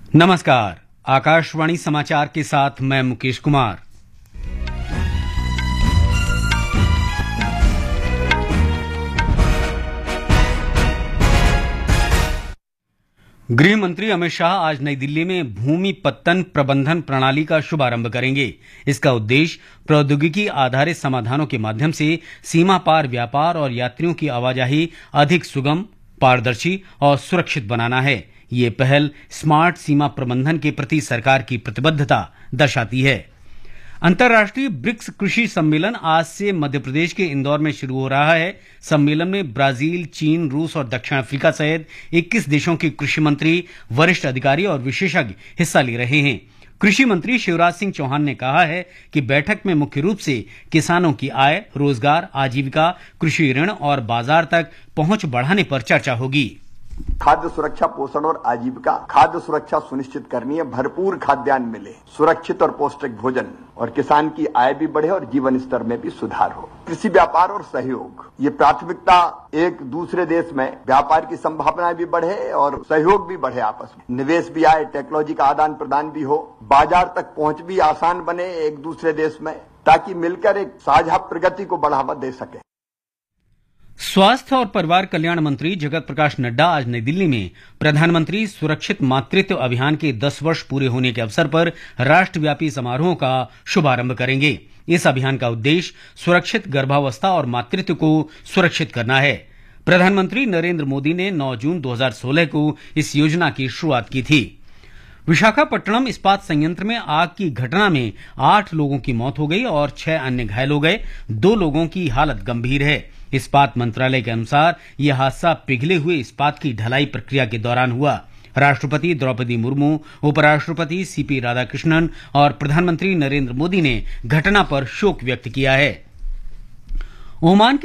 नमस्कार। आकाशवाणी समाचार के साथ मैं मुकेश कुमार। गृह मंत्री अमित शाह आज नई दिल्ली में भूमि पत्तन प्रबंधन प्रणाली का शुभारंभ करेंगे। इसका उद्देश्य प्रौद्योगिकी आधारित समाधानों के माध्यम से सीमा पार व्यापार और यात्रियों की आवाजाही अधिक सुगम, पारदर्शी और सुरक्षित बनाना है। ये पहल स्मार्ट सीमा प्रबंधन के प्रति सरकार की प्रतिबद्धता दर्शाती है। अंतर्राष्ट्रीय ब्रिक्स कृषि सम्मेलन आज से मध्य प्रदेश के इंदौर में शुरू हो रहा है। सम्मेलन में ब्राजील, चीन, रूस और दक्षिण अफ्रीका सहित 21 देशों के कृषि मंत्री, वरिष्ठ अधिकारी और विशेषज्ञ हिस्सा ले रहे हैं। कृषि मंत्री शिवराज सिंह चौहान ने कहा है कि बैठक में मुख्य रूप से किसानों की आय, रोजगार, आजीविका, कृषि ऋण और बाजार तक पहुंच बढ़ाने पर चर्चा होगी। खाद्य सुरक्षा, पोषण और आजीविका। खाद्य सुरक्षा सुनिश्चित करनी है, भरपूर खाद्यान्न मिले, सुरक्षित और पौष्टिक भोजन, और किसान की आय भी बढ़े और जीवन स्तर में भी सुधार हो। कृषि व्यापार और सहयोग, ये प्राथमिकता। एक दूसरे देश में व्यापार की संभावनाएं भी बढ़े और सहयोग भी बढ़े, आपस में निवेश भी आए, टेक्नोलॉजी का आदान प्रदान भी हो, बाजार तक पहुंच भी आसान बने एक दूसरे देश में, ताकि मिलकर एक साझा प्रगति को बढ़ावा दे सके। स्वास्थ्य और परिवार कल्याण मंत्री जगत प्रकाश नड्डा आज नई दिल्ली में प्रधानमंत्री सुरक्षित मातृत्व अभियान के 10 वर्ष पूरे होने के अवसर पर राष्ट्रव्यापी समारोह का शुभारंभ करेंगे। इस अभियान का उद्देश्य सुरक्षित गर्भावस्था और मातृत्व को सुरक्षित करना है। प्रधानमंत्री नरेंद्र मोदी ने 9 जून 2016 को इस योजना की शुरुआत की थी। विशाखापट्टनम इस्पात संयंत्र में आग की घटना में 8 लोगों की मौत हो गई और 6 अन्य घायल हो गए। 2 लोगों की हालत गंभीर है। इस्पात मंत्रालय के अनुसार यह हादसा पिघले हुए इस्पात की ढलाई प्रक्रिया के दौरान हुआ। राष्ट्रपति द्रौपदी मुर्मू, उपराष्ट्रपति सीपी राधाकृष्णन और प्रधानमंत्री नरेंद्र मोदी ने घटना पर शोक व्यक्त किया है। ओमान